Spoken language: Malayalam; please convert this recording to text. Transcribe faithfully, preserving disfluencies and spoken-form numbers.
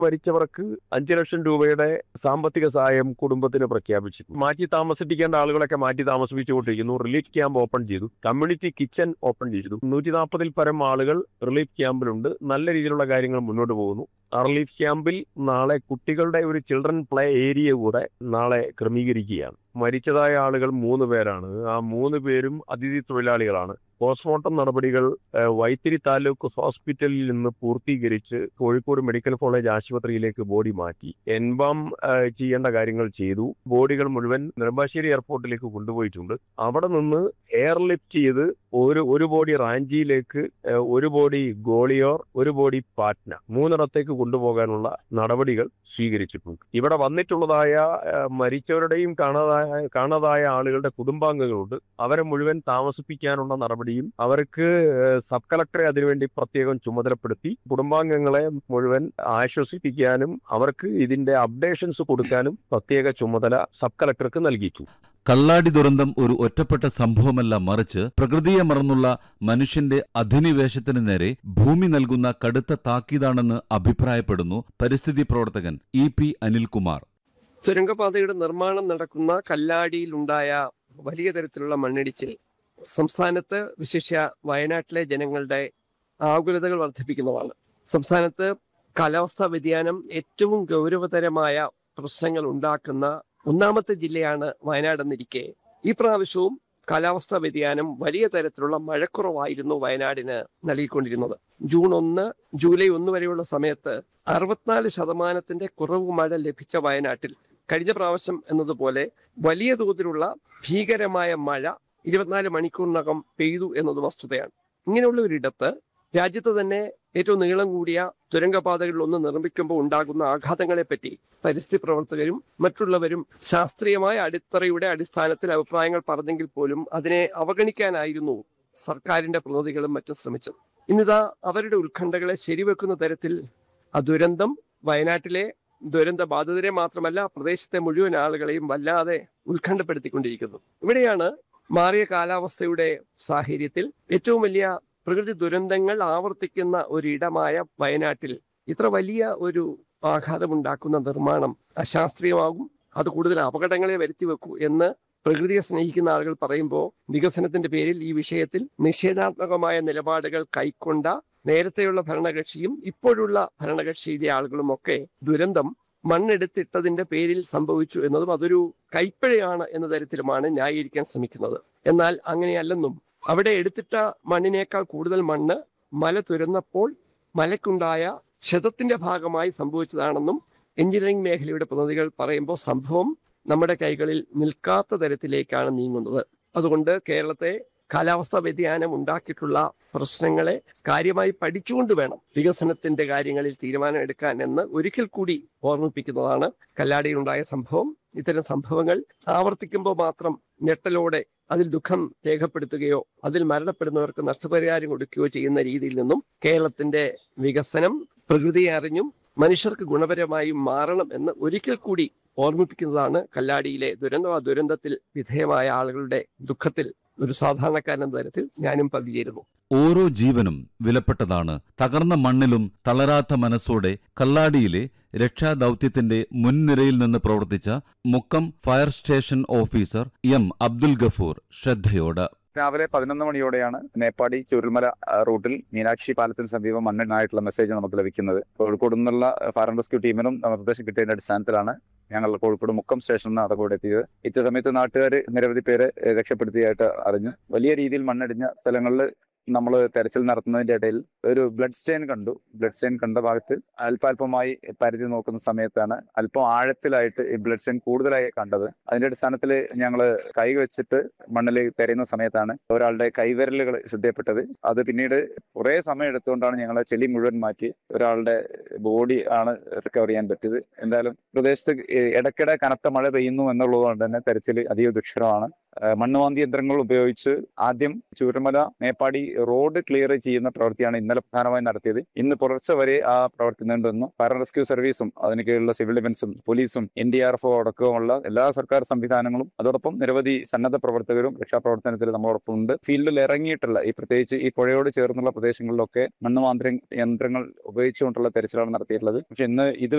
മരിച്ചവർക്ക് അഞ്ചു ലക്ഷം രൂപയുടെ സാമ്പത്തിക സഹായം കുടുംബത്തിന് പ്രഖ്യാപിച്ചു. മാറ്റി താമസിപ്പിക്കേണ്ട ആളുകളൊക്കെ മാറ്റി താമസിപ്പിച്ചുകൊണ്ടിരിക്കുന്നു. റിലീഫ് ക്യാമ്പ് ഓപ്പൺ ചെയ്തു. കമ്മ്യൂണിറ്റി കിച്ചൺ ഓപ്പൺ ചെയ്തു. നൂറ്റി നാൽപ്പതിൽ പരം ആളുകൾ റിലീഫ് ക്യാമ്പിലുണ്ട്. നല്ല രീതിയിലുള്ള കാര്യങ്ങൾ മുന്നോട്ട് പോകുന്നു. റിലീഫ് ക്യാമ്പിൽ നാളെ കുട്ടികളുടെ ഒരു ചിൽഡ്രൻ പ്ലേ ഏരിയ കൂടെ നാളെ ക്രമീകരിക്കുകയാണ്. മരിച്ചതായ ആളുകൾ മൂന്ന് പേരാണ്. ആ മൂന്ന് പേരും അതിഥി തൊഴിലാളികളാണ്. പോസ്റ്റ്മോർട്ടം നടപടികൾ വൈത്തിരി താലൂക്ക് ഹോസ്പിറ്റലിൽ നിന്ന് പൂർത്തീകരിച്ച് കോഴിക്കോട് മെഡിക്കൽ കോളേജ് ആശുപത്രിയിലേക്ക് ബോഡി മാറ്റി. എൻബാം ചെയ്യേണ്ട കാര്യങ്ങൾ ചെയ്തു. ബോഡികൾ മുഴുവൻ നെടുമ്പാശ്ശേരി എയർപോർട്ടിലേക്ക് കൊണ്ടുപോയിട്ടുണ്ട്. അവിടെ നിന്ന് എയർലിഫ്റ്റ് ചെയ്ത് ഒരു ഒരു ബോഡി റാഞ്ചിയിലേക്ക്, ഒരു ബോഡി ഗോളിയോർ, ഒരു ബോഡി പാറ്റ്ന, മൂന്നിടത്തേക്ക് കൊണ്ടുപോകാനുള്ള നടപടികൾ സ്വീകരിച്ചിട്ടുണ്ട്. ഇവിടെ വന്നിട്ടുള്ളതായ മരിച്ചവരുടെയും കാണാതായ കാണാതായ ആളുകളുടെ കുടുംബാംഗങ്ങളുണ്ട്. അവരെ മുഴുവൻ താമസിപ്പിക്കാനുള്ള നടപടിയും അവർക്ക് സബ് കളക്ടറെ അതിനുവേണ്ടി പ്രത്യേകം ചുമതലപ്പെടുത്തി. കുടുംബാംഗങ്ങളെ മുഴുവൻ ആശ്വസിപ്പിക്കാനും അവർക്ക് ഇതിന്റെ അപ്ഡേഷൻസ് കൊടുക്കാനും പ്രത്യേക ചുമതല സബ് കളക്ടർക്ക് നൽകിച്ചു. കള്ളാടി ദുരന്തം ഒരു ഒറ്റപ്പെട്ട സംഭവമല്ല, മറിച്ച് പ്രകൃതിയെ മറന്നുള്ള മനുഷ്യന്റെ അധിനിവേശത്തിന് നേരെ ഭൂമി നൽകുന്ന കടുത്ത താക്കീതാണെന്ന് അഭിപ്രായപ്പെടുന്നു പരിസ്ഥിതി പ്രവർത്തകൻ ഇ പി അനിൽകുമാർ. തുരങ്കപാതയുടെ നിർമ്മാണം നടക്കുന്ന കല്ലാടിയിലുണ്ടായ വലിയ തരത്തിലുള്ള മണ്ണിടിച്ചിൽ സംസ്ഥാനത്ത്, വിശേഷ്യ വയനാട്ടിലെ ജനങ്ങളുടെ ആകുലതകൾ വർദ്ധിപ്പിക്കുന്നതാണ്. സംസ്ഥാനത്ത് കാലാവസ്ഥാ വ്യതിയാനം ഏറ്റവും ഗൗരവതരമായ പ്രശ്നങ്ങൾ ഉണ്ടാക്കുന്ന ഒന്നാമത്തെ ജില്ലയാണ് വയനാട് എന്നിരിക്കെ ഈ പ്രാവശ്യവും കാലാവസ്ഥാ വ്യതിയാനം വലിയ തരത്തിലുള്ള മഴക്കുറവായിരുന്നു വയനാടിന് നൽകിക്കൊണ്ടിരുന്നത്. ജൂൺ ഒന്ന് ജൂലൈ ഒന്ന് വരെയുള്ള സമയത്ത് അറുപത്തിനാല് ശതമാനത്തിന്റെ കുറവ് മഴ ലഭിച്ച വയനാട്ടിൽ കഴിഞ്ഞ പ്രാവശ്യം എന്നതുപോലെ വലിയ തോതിലുള്ള ഭീകരമായ മഴ ഇരുപത്തിനാല് മണിക്കൂറിനകം പെയ്തു എന്നത് വസ്തുതയാണ്. ഇങ്ങനെയുള്ള ഒരിടത്ത് രാജ്യത്ത് തന്നെ ഏറ്റവും നീളം കൂടിയ തുരങ്കപാതകളിൽ ഒന്ന് നിർമ്മിക്കുമ്പോൾ ഉണ്ടാകുന്ന ആഘാതങ്ങളെപ്പറ്റി പരിസ്ഥിതി പ്രവർത്തകരും മറ്റുള്ളവരും ശാസ്ത്രീയമായ അടിത്തറയുടെ അടിസ്ഥാനത്തിൽ അഭിപ്രായങ്ങൾ പറഞ്ഞെങ്കിൽ പോലും അതിനെ അവഗണിക്കാനായിരുന്നു സർക്കാരിന്റെ പ്രതിനിധികളും മറ്റും ശ്രമിച്ചത്. ഇന്നിതാ അവരുടെ ഉത്കണ്ഠകളെ ശരിവെക്കുന്ന തരത്തിൽ ആ ദുരന്തം വയനാട്ടിലെ ദുരന്ത ബാധിതരെ മാത്രമല്ല പ്രദേശത്തെ മുഴുവൻ ആളുകളെയും വല്ലാതെ ഉത്കണ്ഠപ്പെടുത്തിക്കൊണ്ടിരിക്കുന്നു. ഇവിടെയാണ് മാറിയ കാലാവസ്ഥയുടെ സാഹചര്യത്തിൽ ഏറ്റവും വലിയ പ്രകൃതി ദുരന്തങ്ങൾ ആവർത്തിക്കുന്ന ഒരിടമായ വയനാട്ടിൽ ഇത്ര വലിയ ഒരു ആഘാതമുണ്ടാക്കുന്ന നിർമ്മാണം അശാസ്ത്രീയമാകും, അത് കൂടുതൽ അപകടങ്ങളെ വരുത്തി വെക്കൂ എന്ന് പ്രകൃതിയെ സ്നേഹിക്കുന്ന ആളുകൾ പറയുമ്പോൾ വികസനത്തിന്റെ പേരിൽ ഈ വിഷയത്തിൽ നിഷേധാത്മകമായ നിലപാടുകൾ കൈക്കൊണ്ട നേരത്തെയുള്ള ഭരണകക്ഷിയും ഇപ്പോഴുള്ള ഭരണകക്ഷിയിലെ ആളുകളും ഒക്കെ ദുരന്തം മണ്ണെടുത്തിട്ടതിന്റെ പേരിൽ സംഭവിച്ചു എന്നതും അതൊരു കൈപ്പിഴയാണ് എന്ന തരത്തിലുമാണ് ന്യായീകരിക്കാൻ ശ്രമിക്കുന്നത്. എന്നാൽ അങ്ങനെയല്ലെന്നും അവിടെ എടുത്തിട്ട മണ്ണിനേക്കാൾ കൂടുതൽ മണ്ണ് മല തുരന്നപ്പോൾ മലയ്ക്കുണ്ടായ ക്ഷതത്തിന്റെ ഭാഗമായി സംഭവിച്ചതാണെന്നും എഞ്ചിനീയറിംഗ് മേഖലയുടെ പ്രതിനിധികൾ പറയുമ്പോൾ സംഭവം നമ്മുടെ കൈകളിൽ നിൽക്കാത്ത തരത്തിലേക്കാണ് നീങ്ങുന്നത്. അതുകൊണ്ട് കേരളത്തെ കാലാവസ്ഥാ വ്യതിയാനം ഉണ്ടാക്കിയിട്ടുള്ള പ്രശ്നങ്ങളെ കാര്യമായി പഠിച്ചുകൊണ്ട് വേണം വികസനത്തിന്റെ കാര്യങ്ങളിൽ തീരുമാനമെടുക്കാൻ എന്ന് ഒരിക്കൽ കൂടി ഓർമ്മിപ്പിക്കുന്നതാണ് കല്ലാടിയിലുണ്ടായ സംഭവം. ഇത്തരം സംഭവങ്ങൾ ആവർത്തിക്കുമ്പോൾ മാത്രം ഞെട്ടലോടെ അതിൽ ദുഃഖം രേഖപ്പെടുത്തുകയോ അതിൽ മരണപ്പെടുന്നവർക്ക് നഷ്ടപരിഹാരം കൊടുക്കുകയോ ചെയ്യുന്ന രീതിയിൽ നിന്നും കേരളത്തിന്റെ വികസനം പ്രകൃതിയെ അറിഞ്ഞും മനുഷ്യർക്ക് ഗുണപരമായും മാറണം എന്ന് ഒരിക്കൽ കൂടി ഓർമ്മിപ്പിക്കുന്നതാണ് കല്ലാടിയിലെ ദുരന്തം. ആ ദുരന്തത്തിൽ വിധേയമായ ആളുകളുടെ ദുഃഖത്തിൽ ഒരു സാധാരണക്കാരൻ എന്ന തരത്തിൽ ഞാനും പങ്കുചേരുന്നു. ഓരോ ജീവനും വിലപ്പെട്ടതാണ്. തകർന്ന മണ്ണിലും തളരാത്ത മനസ്സോടെ കല്ലാടിയിലെ രക്ഷാദൌത്യത്തിന്റെ മുൻനിരയിൽ നിന്ന് പ്രവർത്തിച്ച Mukkam fire station officer M Abdul Gafoor ശ്രദ്ധയോട്. രാവിലെ പതിനൊന്ന് മണിയോടെയാണ് മേപ്പാടി ചുരുൾമല റൂട്ടിൽ മീനാക്ഷി പാലത്തിന് സമീപം മണ്ണിനായിട്ടുള്ള മെസ്സേജ് നമുക്ക് ലഭിക്കുന്നത്. കോഴിക്കോട് നിന്നുള്ള ഫയർ ആൻഡ് റെസ്ക്യൂ ടീമിനും നിർദ്ദേശം കിട്ടിയതിന്റെ അടിസ്ഥാനത്തിലാണ് ഞങ്ങൾ കോഴിക്കോട് മുക്കം സ്റ്റേഷനിൽ നിന്ന് അതോടെ എത്തിയത്. ഇച്ച സമയത്ത് നാട്ടുകാർ നിരവധി പേരെ രക്ഷപ്പെടുത്തിയായിട്ട് അറിഞ്ഞു. വലിയ രീതിയിൽ മണ്ണിടിഞ്ഞ സ്ഥലങ്ങളിൽ നമ്മൾ തെരച്ചിൽ നടത്തുന്നതിന്റെ ഇടയിൽ ഒരു ബ്ലഡ് സ്റ്റെയിൻ കണ്ടു. ബ്ലഡ് സ്റ്റെയിൻ കണ്ട ഭാഗത്ത് അല്പാൽപമായി പരിധി നോക്കുന്ന സമയത്താണ് അല്പം ആഴത്തിലായിട്ട് ഈ ബ്ലഡ് സ്റ്റെയിൻ കൂടുതലായി കണ്ടത്. അതിന്റെ അടിസ്ഥാനത്തിൽ ഞങ്ങൾ കൈ വെച്ചിട്ട് മണ്ണിൽ തെരയുന്ന സമയത്താണ് ഒരാളുടെ കൈവിരലുകൾ ശ്രദ്ധയപ്പെട്ടത്. അത് പിന്നീട് കുറെ സമയം എടുത്തുകൊണ്ടാണ് ഞങ്ങൾ ചെളി മുഴുവൻ മാറ്റി ഒരാളുടെ ബോഡി ആണ് റിക്കവർ ചെയ്യാൻ പറ്റിയത്. എന്തായാലും പ്രദേശത്ത് ഇടയ്ക്കിടെ കനത്ത മഴ പെയ്യുന്നു എന്നുള്ളതുകൊണ്ട് തന്നെ തെരച്ചിൽ അതീവ ദുഷ്കരമാണ്. മണ്ണുമാന്തി യന്ത്രങ്ങൾ ഉപയോഗിച്ച് ആദ്യം ചൂരമല മേപ്പാടി റോഡ് ക്ലിയർ ചെയ്യുന്ന പ്രവൃത്തിയാണ് ഇന്നലെ പ്രധാനമായും നടത്തിയത്. ഇന്ന് പുലർച്ചെ വരെ ആ പ്രവൃത്തി നീണ്ടുവന്നു. ഫയർ ആൻഡ് റെസ്ക്യൂ സർവീസും അതിന് കീഴിലുള്ള സിവിൽ ഡിഫൻസും പോലീസും എൻ ഡി ആർ എഫ് അടക്കമുള്ള എല്ലാ സർക്കാർ സംവിധാനങ്ങളും അതോടൊപ്പം നിരവധി സന്നദ്ധ പ്രവർത്തകരും രക്ഷാപ്രവർത്തനത്തിൽ നമ്മളോടൊപ്പം ഉണ്ട്. ഫീൽഡിൽ ഇറങ്ങിയിട്ടുള്ള ഈ പ്രത്യേകിച്ച് ഈ പുഴയോട് ചേർന്നുള്ള പ്രദേശങ്ങളിലൊക്കെ മണ്ണുമാന്തി യന്ത്രങ്ങൾ ഉപയോഗിച്ചുകൊണ്ടുള്ള തെരച്ചിലാണ് നടത്തിയിട്ടുള്ളത്. പക്ഷെ ഇന്ന് ഇത്